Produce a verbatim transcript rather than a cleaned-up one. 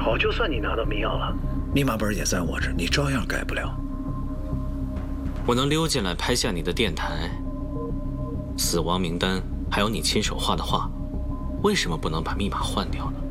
好，就算你拿到密钥了，密码本也在我这，你照样改不了。 我能溜进来拍下你的电台、死亡名单，还有你亲手画的画，为什么不能把密码换掉呢？